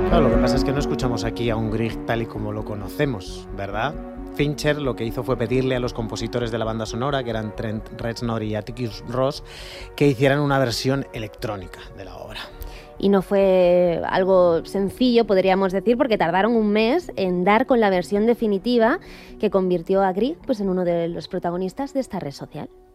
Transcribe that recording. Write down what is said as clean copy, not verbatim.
Claro, lo que pasa es que no escuchamos aquí a un Grieg tal y como lo conocemos, ¿verdad? Fincher lo que hizo fue pedirle a los compositores de la banda sonora, que eran Trent Reznor y Atticus Ross, que hicieran una versión electrónica de la obra. Y no fue algo sencillo, podríamos decir, porque tardaron un mes en dar con la versión definitiva que convirtió a Grieg en uno de los protagonistas de esta red social.